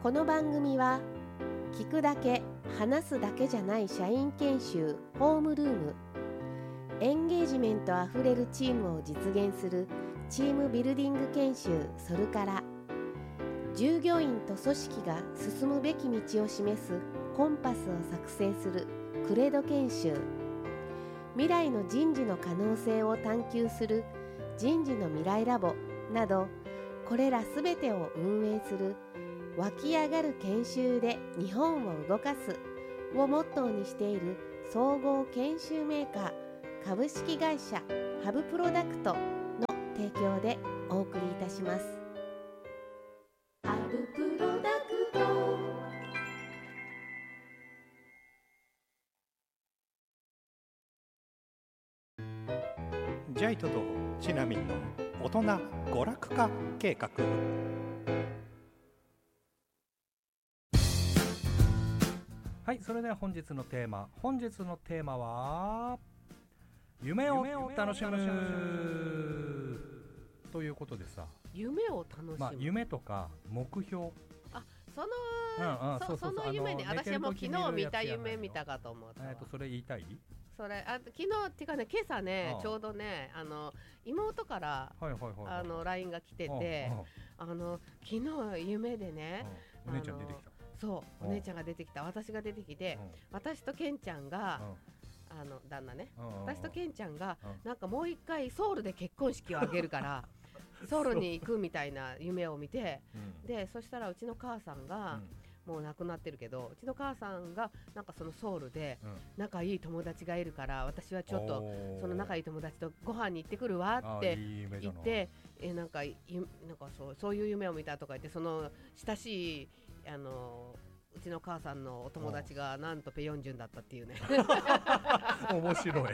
この番組は聞くだけ話すだけじゃない社員研修ホームルーム、エンゲージメントあふれるチームを実現するチームビルディング研修ソルカラ、従業員と組織が進むべき道を示すコンパスを作成するクレド研修、未来の人事の可能性を探求する人事の未来ラボなど、これらすべてを運営する湧き上がる研修で日本を動かすをモットーにしている総合研修メーカー株式会社ハブプロダクトの提供でお送りいたします。ハブプロダクト。 ジャイトとちなみんの大人娯楽化計画。はい、それでは本日のテーマは夢を楽しむということでさ、 夢を楽しむ、 夢とか目標、 その夢ね、私はもう昨日見た夢見たかと思ったわ。 それ言いたい？ それ昨日っていうかね、今朝ね、ちょうどね、妹から、LINE が来てて、昨日夢でね、 お姉ちゃん出てきた。 そう、お姉ちゃんが出てきた、私が出てきて、私とケンちゃんが、旦那ね、私とケンちゃんがなんかもう一回ソウルで結婚式を挙げるからソウルに行くみたいな夢を見て、でそしたらうちの母さんが、もう亡くなってるけど、うちの母さんがなんかそのソウルで仲いい友達がいるから、私はちょっとその仲いい友達とご飯に行ってくるわって言って、なんかそういう夢を見たとか言って、その親しいうちの母さんのお友達がなんとペヨンジュンだったっていうね面白いっていう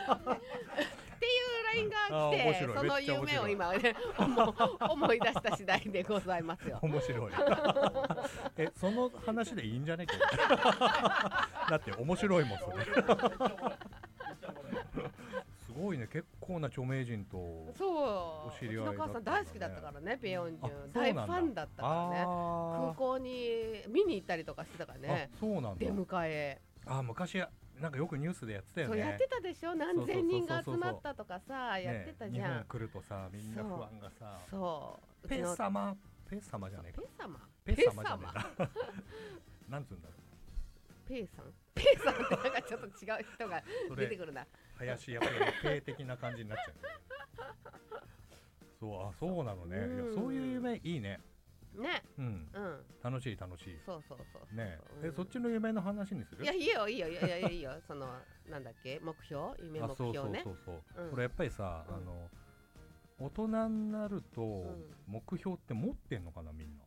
LINE が来て、その夢を今ね思い出した次第でございますよ。 面白いその話でいいんじゃねえかだって面白いもんそれすごいね、結構な著名人とお知り合いだったんだね。うちの母さん大好きだったからね、ペヨンジュン大ファンだったからね、空港に見に行ったりとかしてたからね。 そうなんだ。 出迎え、 昔なんかよくニュースでやってたよね。 そうやってたでしょ、何千人が集まったとかさ、やってたじゃん。 日本来るとさ、みんな不安がさ、 そうペッサマじゃねえか、 ペッサマなんつうんだろう、ペイさんってなんかちょっと違う人が出てくるな。 林家のペイ的な感じになっちゃうそうなのね。いや、そういう夢いいね。 ね、 楽しい。 そうね。そっちの夢の話にする？ いや、いいよそのなんだっけ、夢目標ね。 これやっぱりさ、大人になると目標って持ってんのかな、みんな。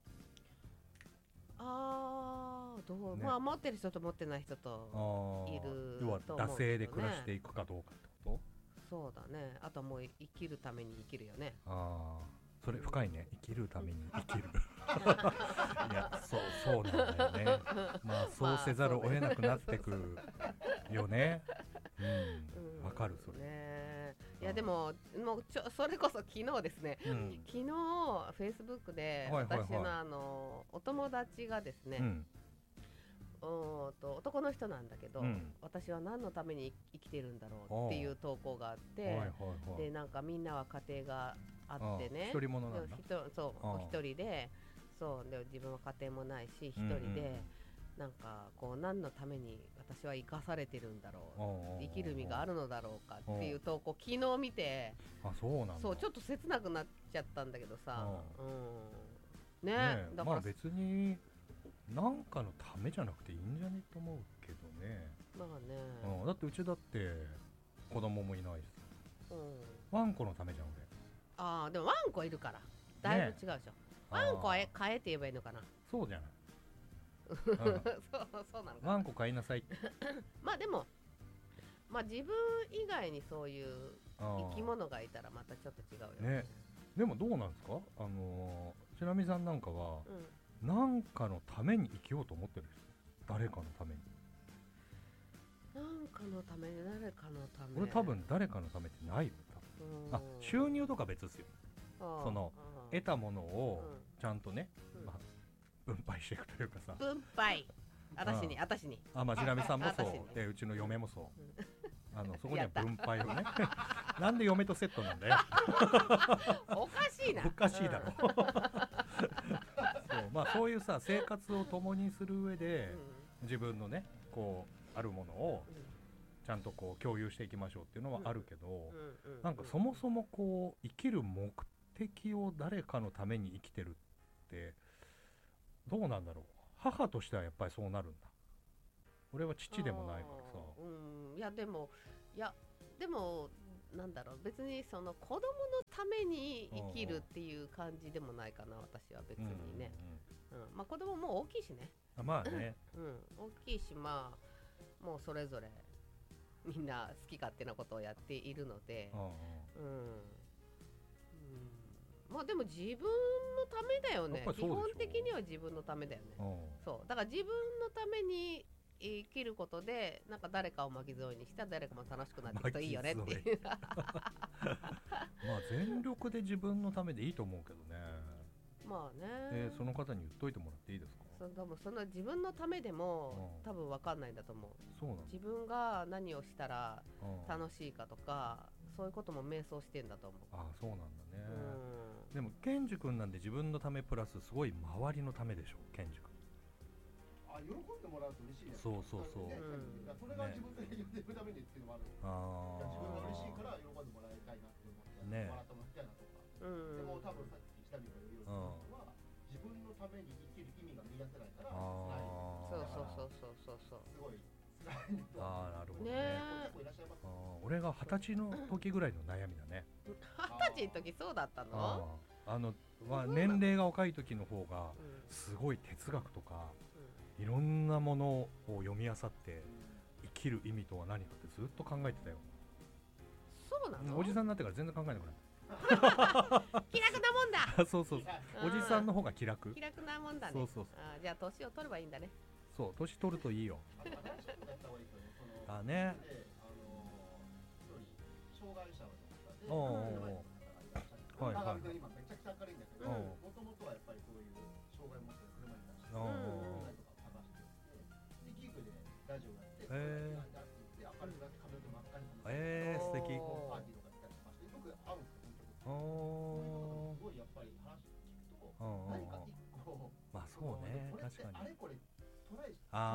どう、持ってる人と持ってない人といると思うけどね。 要は惰性で暮らしていくかどうかってこと？ そうだね。あとはもう生きるために生きるよね。 それ深いね。生きるために生きるいや、そうなんだよね。そうせざるを得なくなってくるよね。わかる、それね。いや、でもそれこそ昨日ですね、昨日フェイスブックで私のお友達がですね、男の人なんだけど、私は何のために生きてるんだろうっていう投稿があって、でなんかみんなは家庭があってね、 一人者なんだ。 お一人で、そうで自分は家庭もないし一人で、なんかこう何のために私は生かされてるんだろう、生きる意味があるのだろうかっていう投稿昨日見て、 そうなんだ。 そうちょっと切なくなっちゃったんだけどさ、ね。 だから別になんかのためじゃなくていいんじゃねと思うけどね。だってうちだって子供もいないし、ワンコのためじゃん俺。 でもワンコいるからだいぶ違うでしょ。ワンコは飼えって言えばいいのかな。 そうじゃない。 そうなのかな。 ワンコ飼いなさいでも自分以外にそういう生き物がいたらまたちょっと違うよね。 でもどうなんですか、ちなみさんなんかは、なんかのために生きようと思ってるんです。誰かのために。 なんかのため、誰かのため。 俺多分誰かのためってないよ。収入とか別ですよ。その得たものをちゃんとね、 分配していくというかさ、 分配私にまあジラミさんもそうで、うちの嫁もそう、そこには分配をねなんで嫁とセットなんだよおかしいな、 おかしいだろそう、まあ、そういうさ生活を共にする上で、自分のねこうあるものをちゃんとこう共有していきましょうっていうのはあるけど、なんかそもそもこう生きる目的を誰かのために生きてるってどうなんだろう。母としてはやっぱりそうなるんだ。俺は父でもないからさ。 いやでもなんだろう、別にその子供のために生きるっていう感じでもないかな、私は別にね。まあ子供もう大きいしね。 まあね。 大きいし、まあもうそれぞれみんな好き勝手なことをやっているので、まあでも自分のためだよね。基本的には自分のためだよね。そうだから自分のために生きることで、なんか誰かを巻き添えにしたら誰かも楽しくなっていくといいよねっていうまあ全力で自分のためでいいと思うけどね。 まあね、 その方に言っといてもらっていいですか。 その自分のためでも、多分分かんないんだと思う。 そうなの。 自分が何をしたら楽しいかとか、そういうことも迷走してんだと思う。 そうなんだね。でもケンジ君なんで自分のためプラスすごい周りのためでしょ、ケンジ君。 喜んでもらうと嬉しいね。 そう、それが自分で言ってるためにっていうのもある。自分が嬉しいから喜んでもらいたいなって思ってもらってもらいたいなとか。でも多分さっき北見が言うようには自分のために生きる意味が見出せないから辛い。そうすごい辛いね。 なるほどね。俺が20歳の時ぐらいの悩みだね。 20歳の時そうだったの？ 年齢が若い時の方がすごい哲学とかいろんなものを読み漁って生きる意味とは何かってずっと考えてたよ。 そうなの？ おじさんになってから全然考えなくなった。 気楽なもんだそうおじさんの方が気楽なもんだね。じゃあ年を取ればいいんだね。 そう、年取るといいよ。ね。 障害者の方で今めちゃくちゃ明るいんだけど、もともとはやっぱりそういう障害を持ってる車に出して探してでギグでラジオやって明るくなって髪の毛真っ赤に素敵。 パーティーとか来たりとかしてよく会うんですよ。すごいやっぱり話聞くと何か一個そうね、確かにあれこれトライして確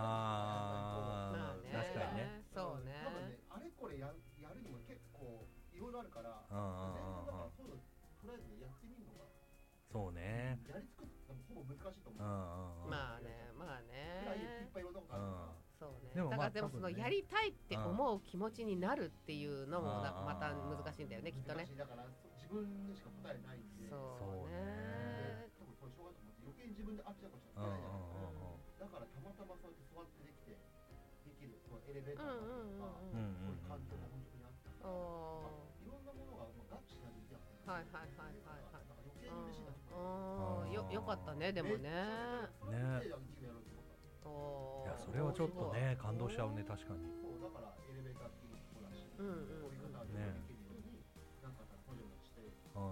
かにね。 そうね。 多分ねあれこれやるにも結構いろいろあるから全然だからそういうのとりあえずやってみるのがそうね。 やりつくってほぼ難しいと思う。 まあね。 いっぱいいろんなことあるから。 そうね。だからでもそのやりたいって思う気持ちになるっていうのもまた難しいんだよね、きっとね。 だから自分にしか答えないんで。 そうね。 多分そういう障害と思って余計に自分であっちゃこっちゃ答えない。だからたまたまそうやって座ってできてできるそのエレベーターとかそういう環境が本当にあって、いろんなものが合致しないといけない。だから余計に嬉しいな。 よかったね、でもね。 いや、それはちょっとね感動しちゃうね、確かに。 そうだからエレベーターっていうところだし、そういう方でできるようになんか補助をして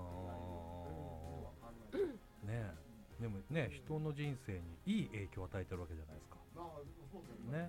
ね。でもね、人の人生にいい影響を与えてるわけじゃないですか。ね。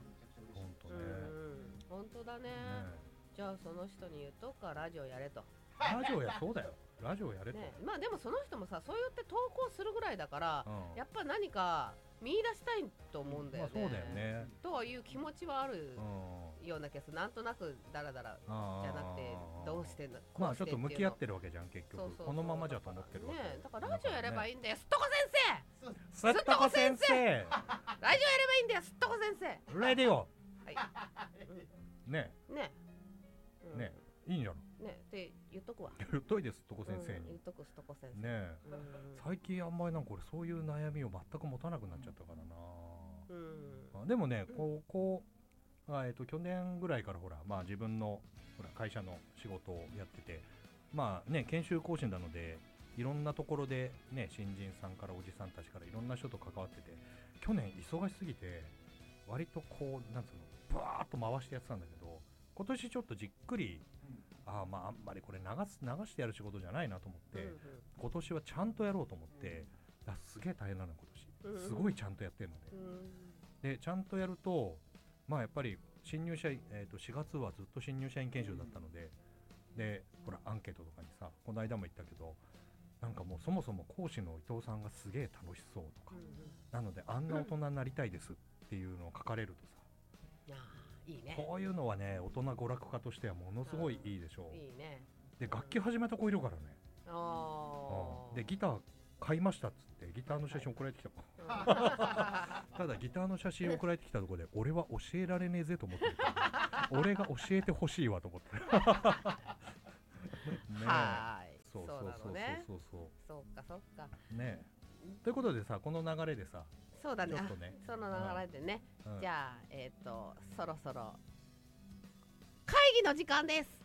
本当だね。じゃあその人に言うとかラジオやれと。 そうだよ。ラジオやれと。 まあでもその人もさ、そうやって投稿するぐらいだから、やっぱ何か見出したいと思うんだよね。 そうだよね。 という気持ちはあるような気がする。なんとなくダラダラじゃなくて、どうしてんだ。 まあちょっと向き合ってるわけじゃん、結局。このままじゃと思ってるわけ。 だからラジオやればいいんだよ、すっとこ先生。すっとこ先生。 ラジオやればいいんだよ、すっとこ先生。 レディオ。 はい。 ね。いいんじゃん。 ねって言っとくわ。 言っといて、すっとこ先生に。 言っとく、すっとこ先生。 ね。最近あんまりなんか俺そういう悩みを全く持たなくなっちゃったからな。でもね、去年ぐらいからほら、まあ自分の会社の仕事をやってて、まあね、研修講師なのでいろんなところでね、新人さんからおじさんたちからいろんな人と関わってて、去年忙しすぎて割とこうなんつうのバーッと回してやってたんだけど、今年ちょっとじっくりあんまりこれ流してやる仕事じゃないなと思って、今年はちゃんとやろうと思って、すげえ大変なの今年。 すごいちゃんとやってるので、でちゃんとやるとまあやっぱり新入社員、4月はずっと新入社員研修だったので、でほらアンケートとかにさこの間も言ったけどなんかもうそもそも講師の伊藤さんがすげえ楽しそうとか、なのであんな大人になりたいですっていうのを書かれるとさ、 いいね、 こういうのはね大人娯楽家としてはものすごいいいでしょう。 いいね。 で楽器始めた子いるからね。でギター買いましたっつってギターの写真送られてきたただギターの写真送られてきたところで俺は教えられねえぜと思ってる俺が教えてほしいわと思ってるね、 はい、 そうそうそうそうかそうかね。ということでさこの流れでさ、 そうだね、 ちょっとねその流れでね、じゃあそろそろ会議の時間です。